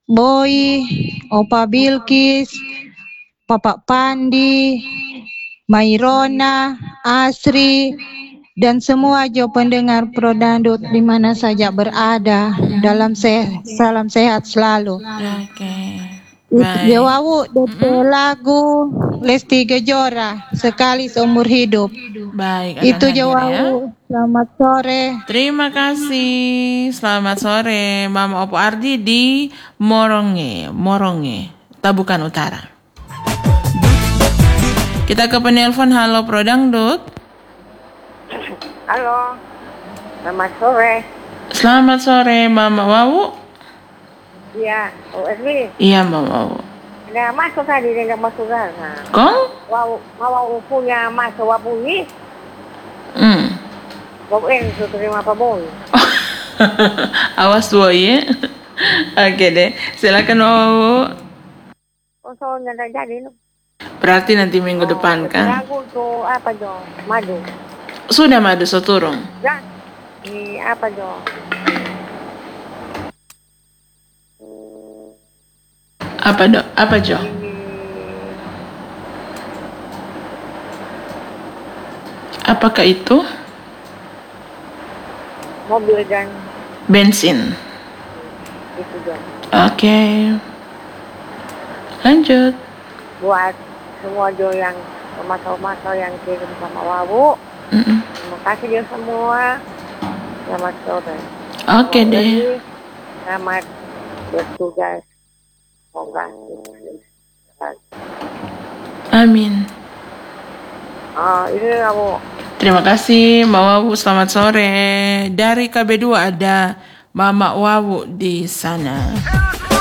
Boy, Opa Bilkis, Papa Pandi, Mairona, Asri, dan semua jo pendengar Pro Dangdut di mana saja berada. Salam sehat selalu. Oke. Baik. Jawawu DP lagu Lesti Kejora, sekali seumur hidup. Baik, akan Itu hadir ya. jawabu. Selamat sore. Terima kasih. Selamat sore, Mama Opo Ardi di Moronge, Tabukan Utara. Kita ke penelpon. Halo Pro Dangdut. Halo, selamat sore. Selamat sore, Mama Wawu. Iya, Esli. Iya, Mama Wawu. Nggak masuk tadi, nggak masuk sana. Kong? Mau punya masuk wabunyi. Bawa itu terima apa boy? Awas boy ya. Oke deh, silakan Wawu. Oh, soalnya nggak jadi lu. Berarti nanti minggu depan kan? Lagu tuh apa dong? Madu. Sudah madu seturung. Ya, ini apa dong? Apa Jo? Apakah itu? Mobil dan bensin. itu dong. Oke. Lanjut. Buat semua jo yang masuk yang kirim sama Wawu. Terima kasih dia semua. Selamat sore. Oke deh. Selamat bertugas. Semoga. Amin. Ini kamu. Terima kasih Mama Wawu, selamat sore. Dari KB2 ada Mama Wawu di sana.